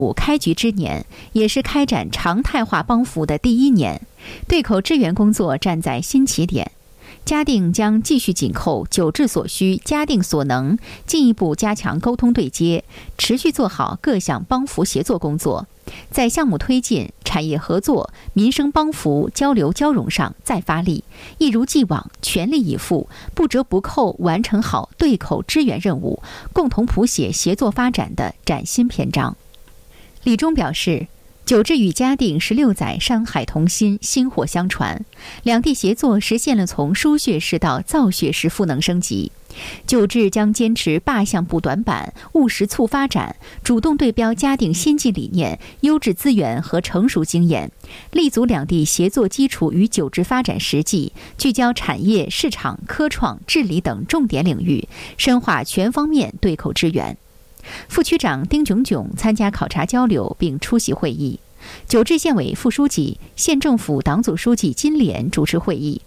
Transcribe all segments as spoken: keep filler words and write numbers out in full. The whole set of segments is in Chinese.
开局之年，也是开展常态化帮扶的第一年，对口支援工作站在新起点。嘉定将继续紧扣九治所需、嘉定所能，进一步加强沟通对接，持续做好各项帮扶协作工作，在项目推进、产业合作、民生帮扶、交流交融上再发力，一如既往全力以赴，不折不扣完成好对口支援任务，共同谱写协作发展的崭新篇章。李忠表示，九治与嘉定十六载山海同心，薪火相传，两地协作实现了从输血式到造血式赋能升级。九治将坚持罢项不短板，务实促发展，主动对标嘉定先进理念、优质资源和成熟经验，立足两地协作基础与九治发展实际，聚焦产业、市场、科创、治理等重点领域，深化全方面对口支援。副区长丁炯炯参加考察交流并出席会议，九治县委副书记、县政府党组书记金莲主持会议。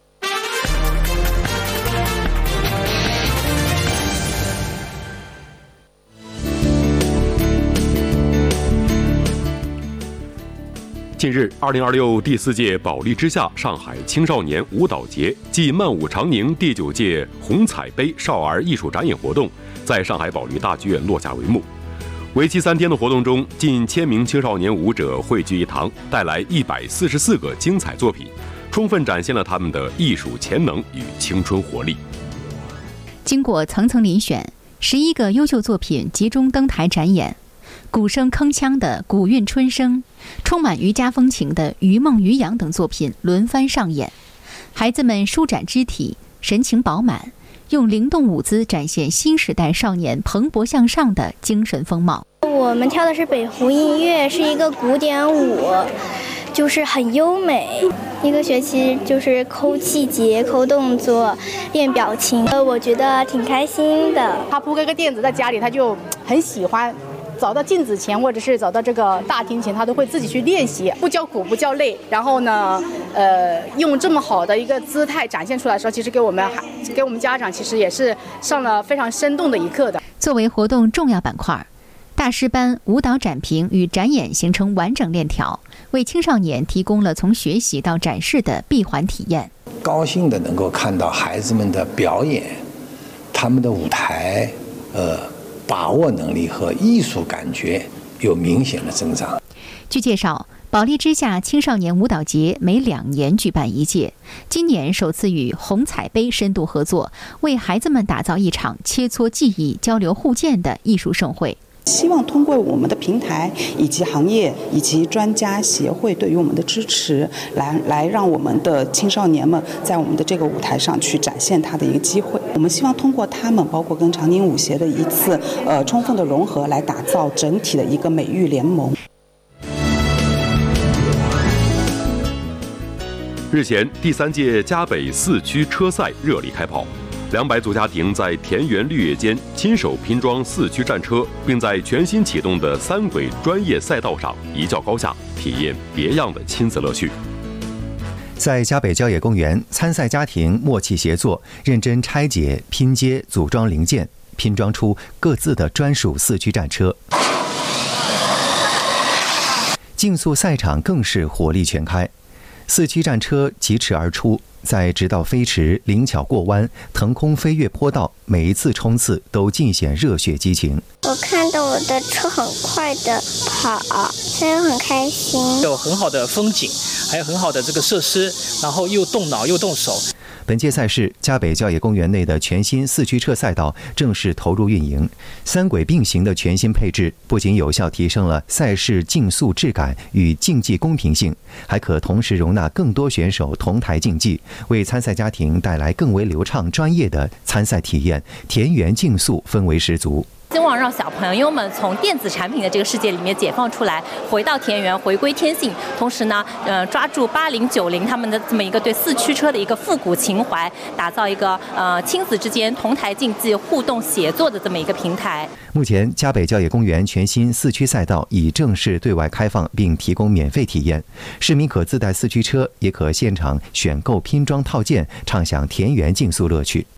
近日，二零二六第四届保利之夏上海青少年舞蹈节暨曼舞长宁第九届红彩杯少儿艺术展演活动在上海保利大剧院落下帷幕。为期三天的活动中，近千名青少年舞者汇聚一堂，带来一百四十四个精彩作品，充分展现了他们的艺术潜能与青春活力。 经过层层遴选，十一个优秀作品集中登台展演。鼓声铿锵的古韵春声，充满渔家风情的渔梦渔阳等作品轮番上演，孩子们舒展肢体，神情饱满，用灵动舞姿展现新时代少年蓬勃向上的精神风貌。 我们跳的是北湖音乐，是一个古典舞，就是很优美。一个学期就是抠气节、抠动作、练表情，呃，我觉得挺开心的。 他铺个个垫子在家里，他就很喜欢。走到镜子前，或者是走到这个大厅前，他都会自己去练习，不叫苦不叫累。然后呢，呃，用这么好的一个姿态展现出来的时候，其实给我们还给我们家长其实也是上了非常生动的一课的。 作为活动重要板块，大师班、舞蹈展评与展演形成完整链条，为青少年提供了从学习到展示的闭环体验。 高兴的能够看到孩子们的表演，他们的舞台，呃。把握能力和艺术感觉有明显的增长。 据介绍，保利之夏青少年舞蹈节每两年举办一届，今年首次与红彩杯深度合作，为孩子们打造一场切磋技艺、交流互鉴的艺术盛会。 希望通过我们的平台以及行业以及专家协会对于我们的支持，来来让我们的青少年们在我们的这个舞台上去展现他的一个机会。我们希望通过他们，包括跟长宁舞协的一次呃充分的融合，来打造整体的一个美育联盟。 日前，第三届嘉北四驱车赛热力开跑。两百组家庭在田园绿野间亲手拼装四驱战车，并在全新启动的三轨专业赛道上一较高下，体验别样的亲子乐趣。 在嘉北郊野公园，参赛家庭默契协作，认真拆解、拼接、组装零件，拼装出各自的专属四驱战车。竞速赛场更是火力全开，四驱战车疾驰而出，在直道飞驰、灵巧过弯、腾空飞跃坡道，每一次冲刺都尽显热血激情。 我看到我的车很快的跑，所以很开心。 有很好的风景，还有很好的这个设施，然后又动脑又动手。 本届赛事，嘉北郊野公园内的全新四驱车赛道正式投入运营。三轨并行的全新配置，不仅有效提升了赛事竞速质感与竞技公平性，还可同时容纳更多选手同台竞技，为参赛家庭带来更为流畅、专业的参赛体验，田园竞速氛围十足。 希望让小朋友们从电子产品的这个世界里面解放出来，回到田园，回归天性。同时呢，呃，抓住八零九零他们的这么一个对四驱车的一个复古情怀，打造一个呃亲子之间同台竞技、互动协作的这么一个平台。 目前，嘉北郊野公园全新四驱赛道已正式对外开放，并提供免费体验。市民可自带四驱车，也可现场选购拼装套件，畅享田园竞速乐趣。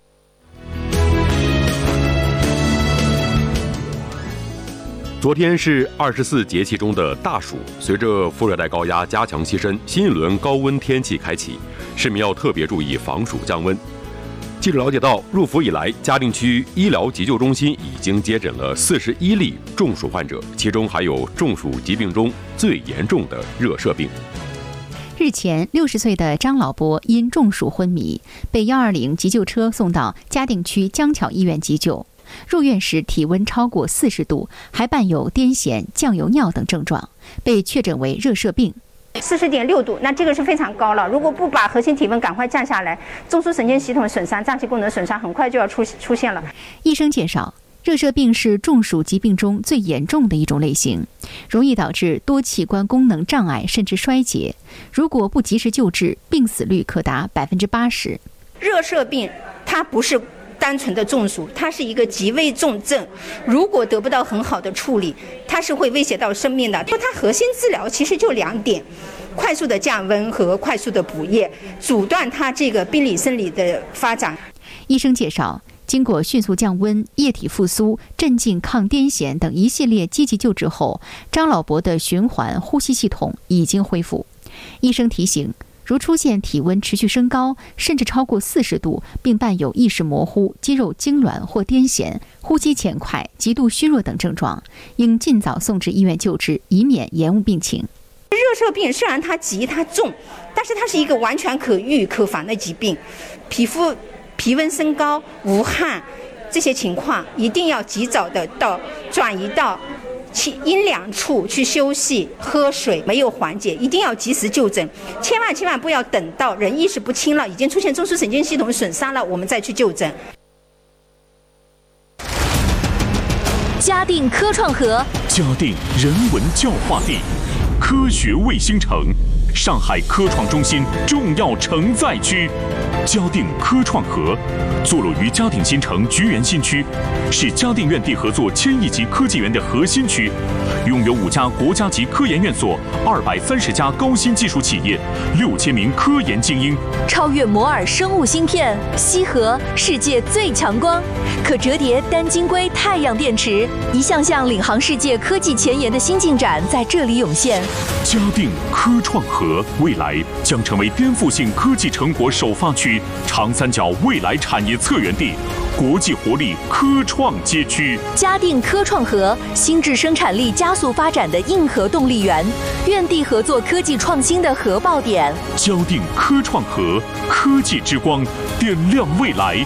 昨天是二十四节气中的大暑，随着副热带高压加强西伸，新一轮高温天气开启，市民要特别注意防暑降温。记者了解到，入伏以来，嘉定区医疗急救中心已经接诊了四十一例中暑患者，其中还有中暑疾病中最严重的热射病。 日前，六十岁的张老伯因中暑昏迷，被一二零急救车送到嘉定区江桥医院急救。入院时体温超过四十度，还伴有癫痫、酱油尿等症状，被确诊为热射病。 四十点六度，那这个是非常高了。如果不把核心体温赶快降下来，中枢神经系统损伤、脏器功能损伤很快就要出出现了。 医生介绍，热射病是中暑疾病中最严重的一种类型，容易导致多器官功能障碍甚至衰竭。如果不及时救治，病死率可达百分之八十。 热射病它不是单纯的中暑，它是一个极危重症，如果得不到很好的处理，它是会威胁到生命的。它核心治疗其实就两点：快速的降温和快速的补液，阻断它这个病理生理的发展。 医生介绍，经过迅速降温、液体复苏、镇静、抗癫痫等一系列积极救治后，张老伯的循环呼吸系统已经恢复。医生提醒，如出现体温持续升高，甚至超过四十度，并伴有意识模糊、肌肉痉挛或癫痫、呼吸浅快、极度虚弱等症状，应尽早送至医院救治，以免延误病情。 热射病虽然它急它重，但是它是一个完全可预可防的疾病。皮肤皮温升高、无汗这些情况，一定要及早的到转移到去阴凉处去休息、喝水，没有缓解，一定要及时就诊，千万千万不要等到人意识不清了，已经出现中枢神经系统损伤了，我们再去就诊。 嘉定科创河， 嘉定人文教化地，科学卫星城，上海科创中心重要承载区。嘉定科创河坐落于嘉定新城菊园新区，是嘉定院地合作千亿级科技园的核心区，拥有五家国家级科研院所、二百三十家高新技术企业、六千名科研精英。 超越摩尔生物芯片，硒核世界最强光，可折叠单晶硅太阳电池，一项项领航世界科技前沿的新进展在这里涌现。 嘉定科创河未来将成为颠覆性科技成果首发区、长三角未来产业策源地、国际活力科创街区。 嘉定科创河，新质生产力加速发展的硬核动力源，院地合作科技创新的核爆点。 嘉定科创河，科技之光，点亮未来。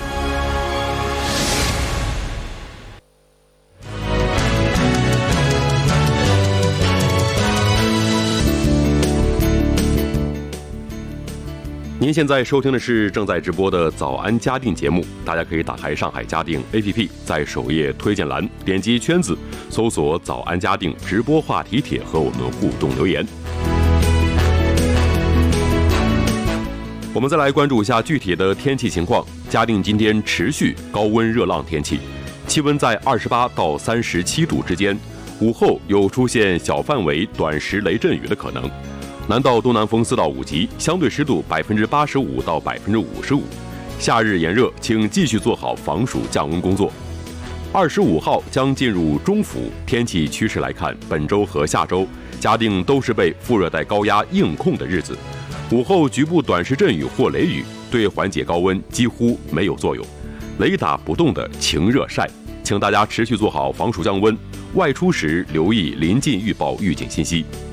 您现在收听的是正在直播的早安嘉定节目，大家可以打开上海嘉定 A P P， 在首页推荐栏点击圈子，搜索早安嘉定直播话题帖和我们互动留言。我们再来关注一下具体的天气情况。嘉定今天持续高温热浪天气，气温在二十八到三十七度之间，午后有出现小范围短时雷阵雨的可能。南到东南风四到五级，相对湿度百分之八十五到百分之五十五。夏日炎热，请继续做好防暑降温工作。二十五号将进入中伏，天气趋势来看，本周和下周嘉定都是被副热带高压硬控的日子。午后局部短时阵雨或雷雨，对缓解高温几乎没有作用。雷打不动的晴热晒，请大家持续做好防暑降温。外出时留意临近预报预警信息。